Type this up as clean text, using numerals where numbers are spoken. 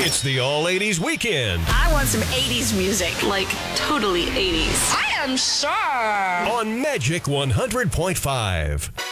It's the All 80s Weekend I want some 80s music. Like, totally 80s. I am sure. on Magic 100.5.